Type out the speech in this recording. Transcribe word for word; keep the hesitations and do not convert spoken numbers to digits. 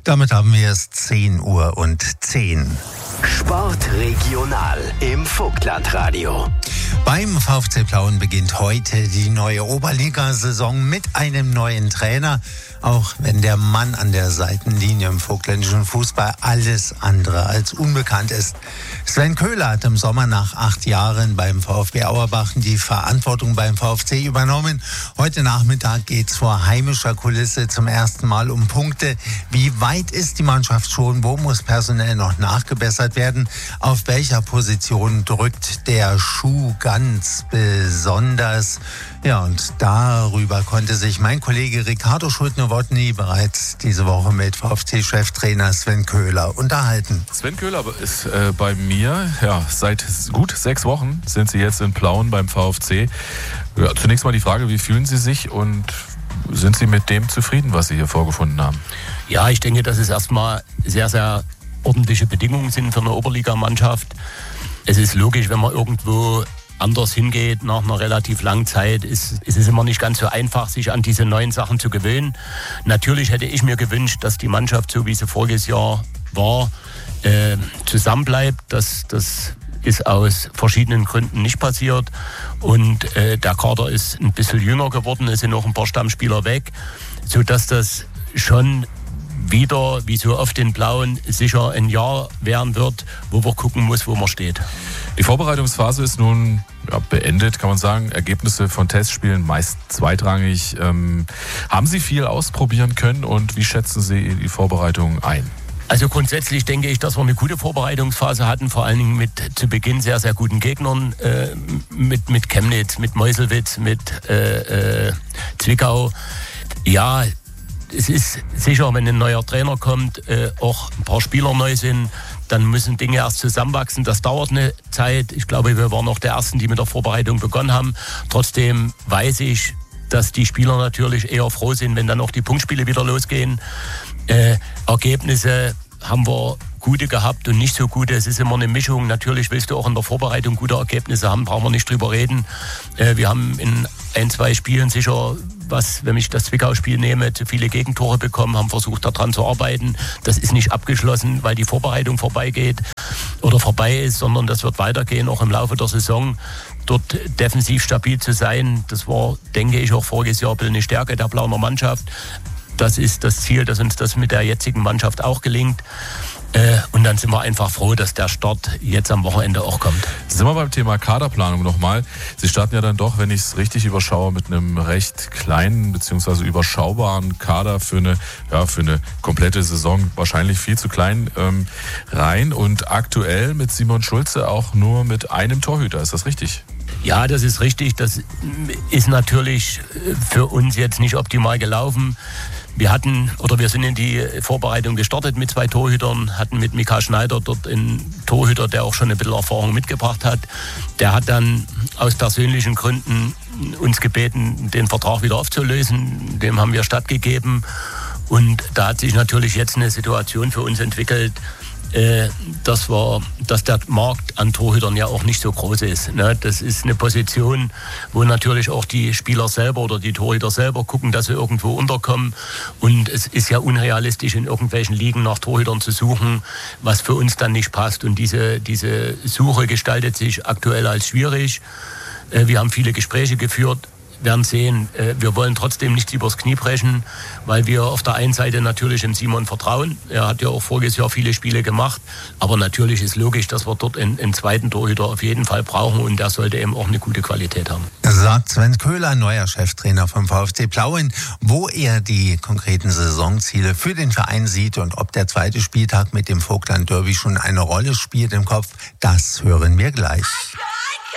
Damit haben wir es zehn Uhr und zehn. Sportregional im Vogtlandradio. Beim VfC Plauen beginnt heute die neue Oberliga-Saison mit einem neuen Trainer. Auch wenn der Mann an der Seitenlinie im vogtländischen Fußball alles andere als unbekannt ist. Sven Köhler hat im Sommer nach acht Jahren beim VfB Auerbach die Verantwortung beim VfC übernommen. Heute Nachmittag geht es vor heimischer Kulisse zum ersten Mal um Punkte. Wie weit ist die Mannschaft schon? Wo muss personell noch nachgebessert werden? Auf welcher Position drückt der Schuh ganz besonders? Ja, und darüber konnte sich mein Kollege Ricardo Schulte-Nowotny bereits diese Woche mit VfC-Cheftrainer Sven Köhler unterhalten. Sven Köhler ist äh, bei mir. Ja, seit gut sechs Wochen sind Sie jetzt in Plauen beim VfC. Ja, zunächst mal die Frage, wie fühlen Sie sich und sind Sie mit dem zufrieden, was Sie hier vorgefunden haben? Ja, ich denke, dass es erstmal sehr, sehr ordentliche Bedingungen sind für eine Oberligamannschaft. Es ist logisch, wenn man irgendwo anders hingeht nach einer relativ langen Zeit, ist, ist es immer nicht ganz so einfach, sich an diese neuen Sachen zu gewöhnen. Natürlich hätte ich mir gewünscht, dass die Mannschaft, so wie sie voriges Jahr war, äh, zusammenbleibt. Das, das ist aus verschiedenen Gründen nicht passiert. Und äh, der Kader ist ein bisschen jünger geworden, es sind noch ein paar Stammspieler weg, sodass das schon wieder, wie so oft in Blauen, sicher ein Jahr werden wird, wo man gucken muss, wo man steht. Die Vorbereitungsphase ist nun ja, beendet, kann man sagen. Ergebnisse von Testspielen meist zweitrangig. Ähm, haben Sie viel ausprobieren können und wie schätzen Sie die Vorbereitung ein? Also grundsätzlich denke ich, dass wir eine gute Vorbereitungsphase hatten, vor allen Dingen mit zu Beginn sehr, sehr guten Gegnern, äh, mit, mit Chemnitz, mit Meuselwitz, mit äh, äh, Zwickau. Ja, es ist sicher, wenn ein neuer Trainer kommt, äh, auch ein paar Spieler neu sind, dann müssen Dinge erst zusammenwachsen. Das dauert eine Zeit. Ich glaube, wir waren auch die Ersten, die mit der Vorbereitung begonnen haben. Trotzdem weiß ich, dass die Spieler natürlich eher froh sind, wenn dann auch die Punktspiele wieder losgehen. Äh, Ergebnisse haben wir gute gehabt und nicht so gute. Es ist immer eine Mischung. Natürlich willst du auch in der Vorbereitung gute Ergebnisse haben, brauchen wir nicht drüber reden. Äh, wir haben in ein, zwei Spielen sicher, was, wenn ich das Zwickau-Spiel nehme, zu viele Gegentore bekommen, haben versucht, daran zu arbeiten. Das ist nicht abgeschlossen, weil die Vorbereitung vorbeigeht oder vorbei ist, sondern das wird weitergehen, auch im Laufe der Saison. Dort defensiv stabil zu sein, das war, denke ich, auch voriges Jahr eine Stärke der Plauner Mannschaft. Das ist das Ziel, dass uns das mit der jetzigen Mannschaft auch gelingt. Äh, und dann sind wir einfach froh, dass der Start jetzt am Wochenende auch kommt. Sind wir beim Thema Kaderplanung nochmal. Sie starten ja dann doch, wenn ich es richtig überschaue, mit einem recht kleinen bzw. überschaubaren Kader für eine, ja, für eine komplette Saison, wahrscheinlich viel zu klein, ähm, rein. Und aktuell mit Simon Schulze auch nur mit einem Torhüter. Ist das richtig? Ja, das ist richtig. Das ist natürlich für uns jetzt nicht optimal gelaufen. Wir hatten, oder wir sind in die Vorbereitung gestartet mit zwei Torhütern, hatten mit Mika Schneider dort einen Torhüter, der auch schon ein bisschen Erfahrung mitgebracht hat. Der hat dann aus persönlichen Gründen uns gebeten, den Vertrag wieder aufzulösen. Dem haben wir stattgegeben. Und da hat sich natürlich jetzt eine Situation für uns entwickelt, äh, dass, wir, dass der Markt an Torhütern ja auch nicht so groß ist. Ne? Das ist eine Position, wo natürlich auch die Spieler selber oder die Torhüter selber gucken, dass sie irgendwo unterkommen. Und es ist ja unrealistisch, in irgendwelchen Ligen nach Torhütern zu suchen, was für uns dann nicht passt. Und diese, diese Suche gestaltet sich aktuell als schwierig. Äh, wir haben viele Gespräche geführt. Werden sehen, wir wollen trotzdem nichts übers Knie brechen, weil wir auf der einen Seite natürlich dem Simon vertrauen. Er hat ja auch voriges Jahr viele Spiele gemacht, aber natürlich ist logisch, dass wir dort einen, einen zweiten Torhüter auf jeden Fall brauchen und der sollte eben auch eine gute Qualität haben. Sagt Sven Köhler, neuer Cheftrainer vom VfC Plauen, wo er die konkreten Saisonziele für den Verein sieht und ob der zweite Spieltag mit dem Vogtland Derby schon eine Rolle spielt im Kopf, das hören wir gleich.